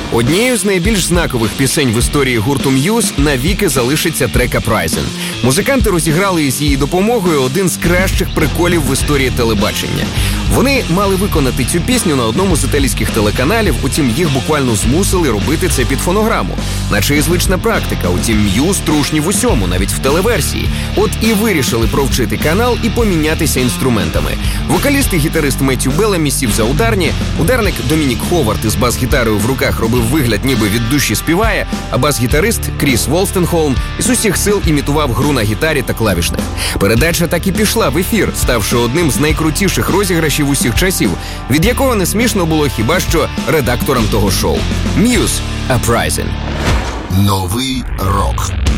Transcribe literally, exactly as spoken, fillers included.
Однією з найбільш знакових пісень в історії гурту Muse навіки залишиться трек «Uprising». Музиканти розіграли із її допомогою один з кращих приколів в історії телебачення. Вони мали виконати цю пісню на одному з італійських телеканалів, утім їх буквально змусили робити це під фонограму. Наче і звична практика, утім Muse трушні в усьому, навіть в телеверсії. От і вирішили провчити канал і помінятися інструментами. Вокаліст і гітарист Меттью Белламі сів за ударні, ударник Домінік Ховард із бас-гітарою в руках робив вигляд, ніби від душі співає, а бас-гітарист Кріс Волстенхолм із усіх сил імітував гру на гітарі та клавішних. Передача так і пішла в ефір, ставши одним з найкрутіших розіграшів усіх часів, від якого не смішно було хіба що редакторам того шоу. Muse – «Uprising». Новий рок.